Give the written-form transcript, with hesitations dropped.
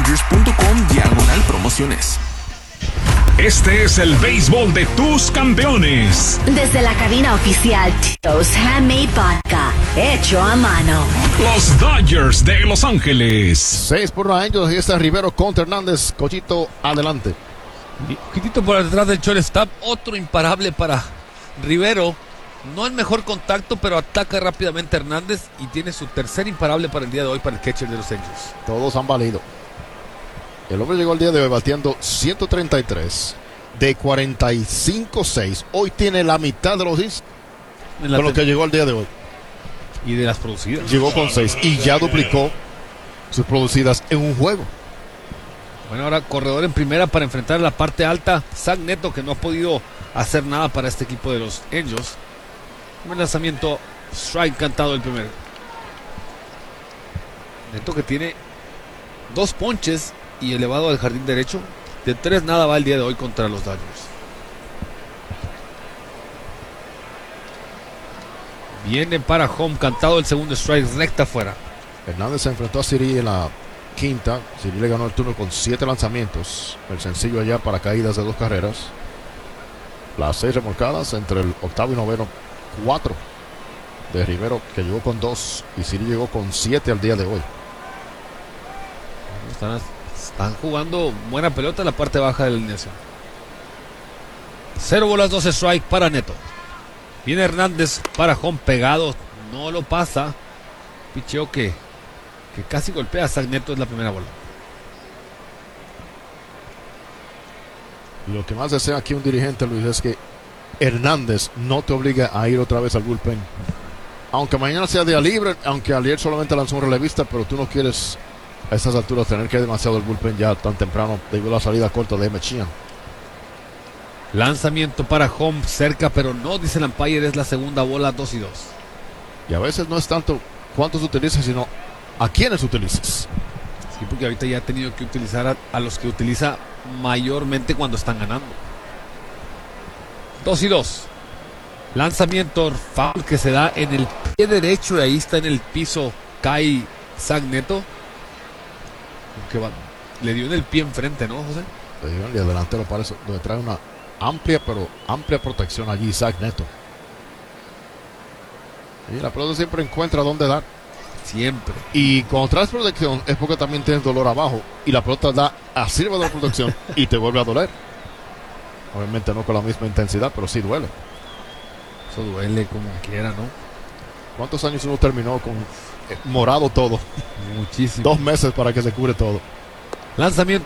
Dodgers.com/promociones. Este es el béisbol de tus campeones. Desde la cabina oficial, Tito's Handmade Vodka, hecho a mano. Los Dodgers de Los Ángeles. 6 por los Angels y está Rivero contra Hernández. Cochito, adelante. Quitito por detrás del shortstop, otro imparable para Rivero. No el mejor contacto, pero ataca rápidamente a Hernández y tiene su tercer imparable para el día de hoy para el catcher de los Angels. Todos han valido. El hombre llegó el día de hoy bateando 133 de 45-6. Hoy tiene la mitad de los hits con lo que llegó el día de hoy. Y de las producidas. Llegó con 6 y ya duplicó sus producidas en un juego. Bueno, ahora corredor en primera para enfrentar la parte alta. Zach Neto, que no ha podido hacer nada para este equipo de los Angels. Un lanzamiento, strike cantado el primero. Neto, que tiene 2 ponches y elevado al jardín derecho. De 3 nada va el día de hoy contra los Dodgers. Viene para home, cantado el segundo strike, recta afuera. Hernández se enfrentó a Siri en la quinta. Siri le ganó el turno con 7 lanzamientos. El sencillo allá para caídas de 2 carreras. Las 6 remolcadas entre el octavo y noveno. 4 de Rivero, que llegó con 2, y Siri llegó con 7 al día de hoy. Están jugando buena pelota en la parte baja de la alineación. 0 bolas, 12 strike para Neto. Viene Hernández para home, pegado, no lo pasa. Picheo que casi golpea a Zach Neto, es la primera bola. Lo que más desea aquí un dirigente, Luis, es que Hernández no te obliga a ir otra vez al bullpen. Aunque mañana sea día libre, aunque ayer solamente lanzó un relevista, pero tú no quieres a estas alturas tener que ir demasiado al bullpen ya tan temprano debido a la salida corta de Mechian. Lanzamiento para home, cerca, pero no, dice el umpire, es la segunda bola, 2-2. Y a veces no es tanto cuántos utilizas, sino a quiénes utilizas. Sí, porque ahorita ya ha tenido que utilizar a los que utiliza mayormente cuando están ganando. 2-2. Lanzamiento, foul que se da en el pie derecho y ahí está en el piso, cae Zach Neto. Le dio en el pie enfrente, ¿no, José? Le dio en el delantero, para eso, donde trae una amplia protección allí Zach Neto. Y la pelota siempre encuentra dónde dar. Siempre. Y cuando traes protección es porque también tienes dolor abajo y la pelota sirve de la protección y te vuelve a doler. Obviamente no con la misma intensidad, pero sí duele. Eso duele como quiera, ¿no? ¿Cuántos años uno terminó con morado todo? Muchísimo. 2 meses para que se cure todo. Lanzamiento